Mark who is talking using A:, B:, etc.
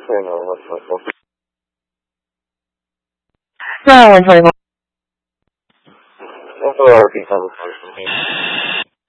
A: 121.
B: What will repeat on the first name?